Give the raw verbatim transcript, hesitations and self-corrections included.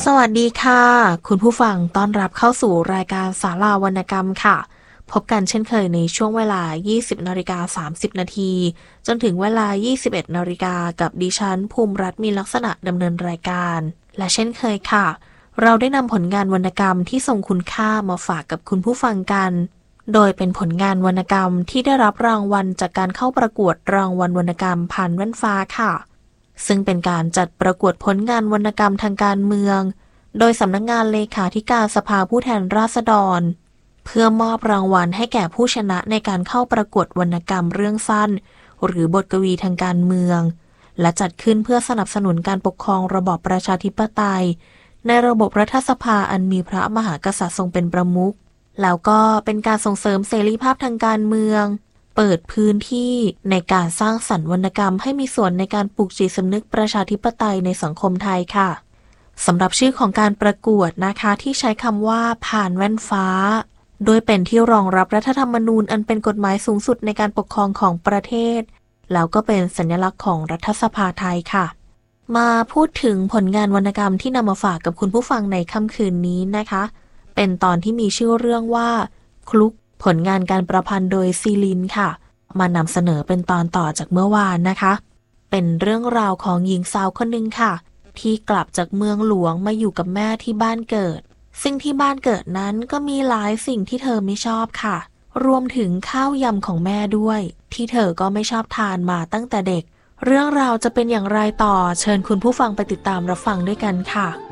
สวัสดีค่ะคุณผู้ฟังต้อนรับเข้าสู่รายการศาลาวรรณกรรมค่ะพบกันเช่นเคยในช่วงเวลา ยี่สิบนาฬิกาสามสิบนาทีจนถึงเวลา ยี่สิบเอ็ดนาฬิกากับดิฉันภูมิรัตน์มีลักษณะดำเนินรายการและเช่นเคยค่ะเราได้นำผลงานวรรณกรรมที่ทรงคุณค่ามาฝากกับคุณผู้ฟังกันโดยเป็นผลงานวรรณกรรมที่ได้รับรางวัลจากการเข้าประกวดรางวัลวรรณกรรมผ่านแว่นฟ้าค่ะซึ่งเป็นการจัดประกวดผลงานวรรณกรรมทางการเมืองโดยสำนักงานเลขาธิการสภาผู้แทนราษฎรเพื่อมอบรางวัลให้แก่ผู้ชนะในการเข้าประกวดวรรณกรรมเรื่องสั้นหรือบทกวีทางการเมืองและจัดขึ้นเพื่อสนับสนุนการปกครองระบอบประชาธิปไตยในระบบรัฐสภาอันมีพระมหากษัตริย์ทรงเป็นประมุขแล้วก็เป็นการส่งเสริมเสรีภาพทางการเมืองเปิดพื้นที่ในการสร้างสรรค์วรรณกรรมให้มีส่วนในการปลูกจิตสำนึกประชาธิปไตยในสังคมไทยค่ะสำหรับชื่อของการประกวดนะคะที่ใช้คำว่าผ่านแว่นฟ้าโดยเป็นที่รองรับรัฐธรรมนูญอันเป็นกฎหมายสูงสุดในการปกครองของประเทศแล้วก็เป็นสัญลักษณ์ของรัฐสภาไทยค่ะมาพูดถึงผลงานวรรณกรรมที่นำมาฝากกับคุณผู้ฟังในค่ำคืนนี้นะคะเป็นตอนที่มีชื่อเรื่องว่าคลุกผลงานการประพันธ์โดยซีลินค่ะมานำเสนอเป็นตอนต่อจากเมื่อวานนะคะเป็นเรื่องราวของหญิงสาวคนหนึ่งค่ะที่กลับจากเมืองหลวงมาอยู่กับแม่ที่บ้านเกิดซึ่งที่บ้านเกิดนั้นก็มีหลายสิ่งที่เธอไม่ชอบค่ะรวมถึงข้าวยำของแม่ด้วยที่เธอก็ไม่ชอบทานมาตั้งแต่เด็กเรื่องราวจะเป็นอย่างไรต่อเชิญคุณผู้ฟังไปติดตามรับฟังด้วยกันค่ะ